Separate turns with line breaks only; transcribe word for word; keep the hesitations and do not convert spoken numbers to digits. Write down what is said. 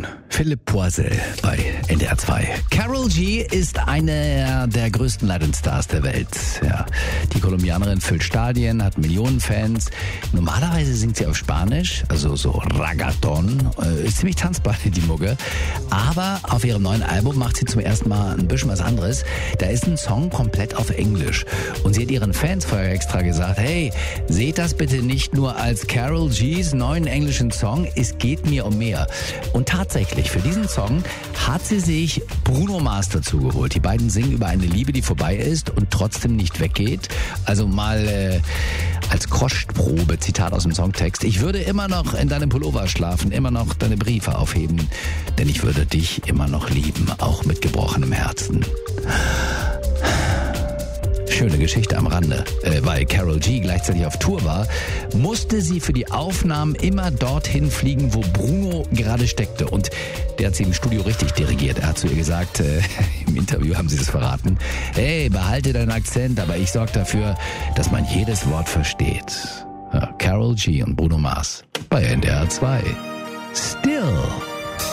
Afternoon. Philipp Poisel bei N D R zwei. Karol G ist eine der größten Latin-Stars der Welt. Ja, die Kolumbianerin füllt Stadien, hat Millionen Fans. Normalerweise singt sie auf Spanisch, also so Raggaeton. Ist ziemlich tanzbar, die Mucke. Aber auf ihrem neuen Album macht sie zum ersten Mal ein bisschen was anderes. Da ist ein Song komplett auf Englisch. Und sie hat ihren Fans vorher extra gesagt, hey, seht das bitte nicht nur als Karol G's neuen englischen Song, es geht mir um mehr. Und tatsächlich, für diesen Song hat sie sich Bruno Mars dazu geholt. Die beiden singen über eine Liebe, die vorbei ist und trotzdem nicht weggeht. Also mal äh, als Kostprobe, Zitat aus dem Songtext. Ich würde immer noch in deinem Pullover schlafen, immer noch deine Briefe aufheben, denn ich würde dich immer noch lieben, auch mit gebrochenem Herzen. Schöne Geschichte am Rande. Äh, weil Karol G gleichzeitig auf Tour war, musste sie für die Aufnahmen immer dorthin fliegen, wo Bruno gerade steckte. Und der hat sie im Studio richtig dirigiert. Er hat zu ihr gesagt, äh, im Interview haben sie das verraten, hey, behalte deinen Akzent, aber ich sorge dafür, dass man jedes Wort versteht. Ja, Karol G und Bruno Mars bei N D R zwei. Still.